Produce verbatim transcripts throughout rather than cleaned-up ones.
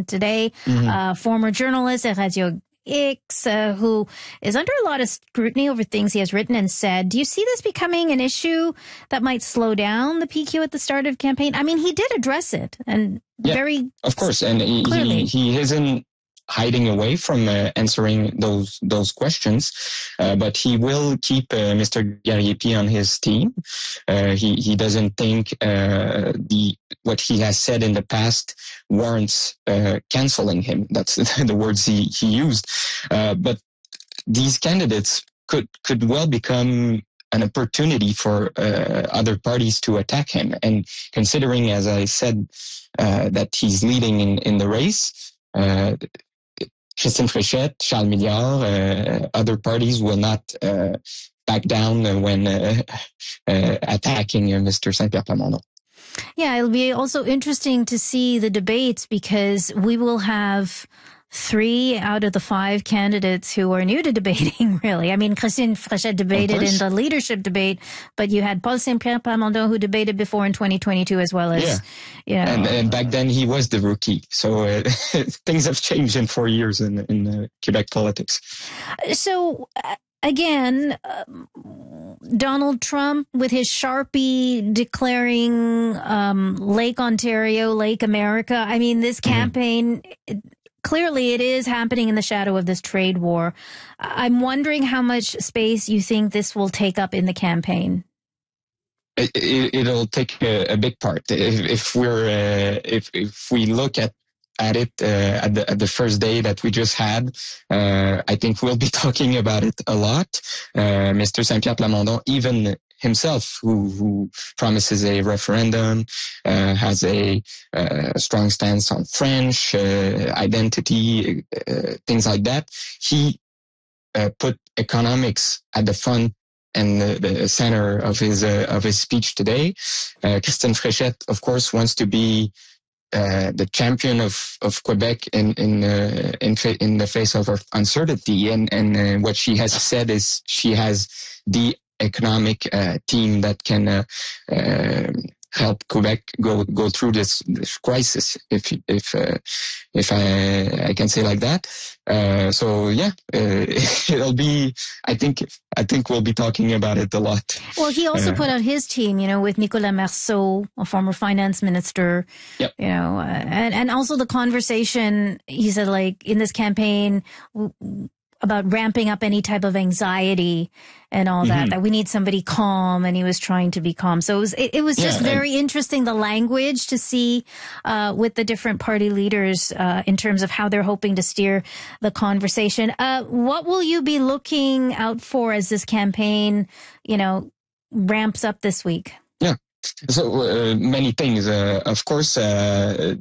President today, mm-hmm. uh, former journalist at Radio X, uh, who is under a lot of scrutiny over things he has written and said. Do you see this becoming an issue that might slow down the P Q at the start of the campaign? I mean, he did address it, and yeah, very of course, and he, he, he isn't hiding away from uh, answering those those questions, uh, but he will keep uh, Mister Gariepi on his team. Uh, he he doesn't think uh, the what he has said in the past warrants uh, canceling him. That's the words he he used. Uh, but these candidates could could well become an opportunity for uh, other parties to attack him. And considering, as I said, uh, that he's leading in in the race. Uh, Christine Fréchette, Charles Milliard, uh, other parties will not uh, back down when uh, uh, attacking uh, Mister Saint-Pierre Plamondon. Yeah, it'll be also interesting to see the debates because we will have three out of the five candidates who are new to debating, really. I mean, Christine Fréchette debated in the leadership debate, but you had Paul Saint-Pierre Plamondon who debated before in twenty twenty-two as well as, yeah. you know. And, and back then he was the rookie. So uh, things have changed in four years in, in uh, Quebec politics. So, uh, again, um, Donald Trump with his Sharpie declaring um, Lake Ontario, Lake America. I mean, this campaign... Mm-hmm. It, Clearly, it is happening in the shadow of this trade war. I'm wondering how much space you think this will take up in the campaign. It, it, it'll take a, a big part. If, if we're uh, if if we look at at it uh, at the at the first day that we just had, uh, I think we'll be talking about it a lot. Uh, Mister Saint-Pierre Plamondon, even himself, who, who promises a referendum, uh, has a uh, strong stance on French uh, identity, uh, things like that. He uh, put economics at the front and the, the center of his uh, of his speech today. Uh, Christine Fréchette, of course, wants to be uh, the champion of of Quebec in in uh, in, fa- in the face of uncertainty, and and uh, what she has said is she has the economic uh, team that can uh, uh, help Quebec go go through this, this crisis, if if uh, if I I can say like that. Uh, so yeah, uh, it'll be. I think I think we'll be talking about it a lot. Well, he also uh, put out his team, you know, with Nicolas Marceau, a former finance minister. Yep. You know, uh, and and also the conversation he said, like in this campaign. W- about ramping up any type of anxiety and all that, mm-hmm. that we need somebody calm, and he was trying to be calm. So it was, it, it was just yeah, very and- interesting, the language to see uh, with the different party leaders uh, in terms of how they're hoping to steer the conversation. Uh, what will you be looking out for as this campaign, you know, ramps up this week? Yeah, so uh, many things. Uh, of course, uh,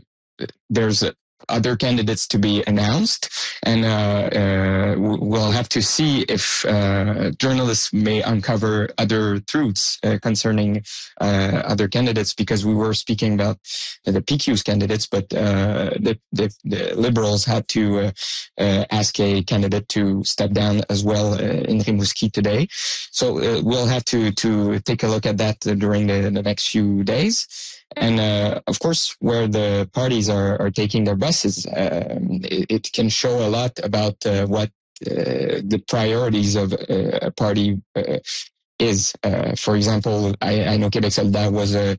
there's a other candidates to be announced, and uh, uh, we'll have to see if uh, journalists may uncover other truths uh, concerning uh, other candidates, because we were speaking about the P Q's candidates, but uh, the, the, the Liberals had to uh, uh, ask a candidate to step down as well uh, in Rimouski today. So uh, we'll have to, to take a look at that during the, the next few days. And, uh, of course, where the parties are, are taking their buses, um, it, it can show a lot about uh, what uh, the priorities of uh, a party uh, is. Uh, for example, I, I know Quebec Solidaire was uh,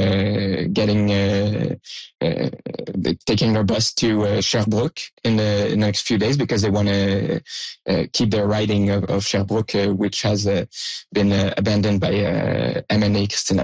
uh, getting uh, uh, taking their bus to uh, Sherbrooke in the next few days because they want to uh, keep their riding of, of Sherbrooke, uh, which has uh, been uh, abandoned by uh, M N A Christina.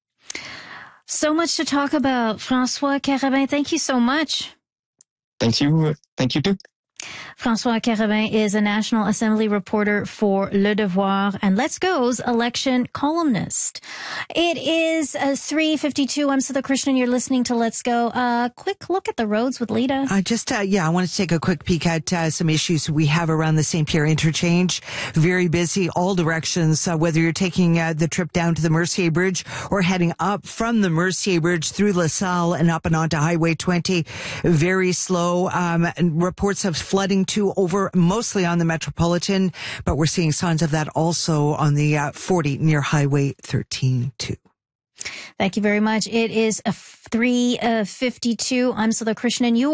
So much to talk about. François Carabin, thank you so much. Thank you. Thank you too. François Carabin is a National Assembly reporter for Le Devoir and Let's Go's election columnist. It is uh, three fifty-two. I'm Sudha Krishnan. You're listening to Let's Go. Uh, quick look at the roads with Lita. Uh, just, uh, yeah, I want to take a quick peek at uh, some issues we have around the Saint Pierre interchange. Very busy, all directions, uh, whether you're taking uh, the trip down to the Mercier Bridge or heading up from the Mercier Bridge through La Salle and up and onto Highway twenty. Very slow. Um, and reports of flooding too over mostly on the Metropolitan, but we're seeing signs of that also on the uh, forty near Highway thirteen too. Thank you very much. It is a three fifty-two. I'm Sudha Krishnan. You